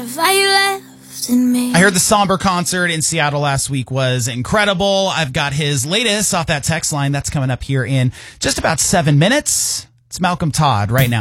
I heard the Somber concert in Seattle last week was incredible. I've got his latest off that text line. That's coming up here in just about 7 minutes. It's Malcolm Todd right now.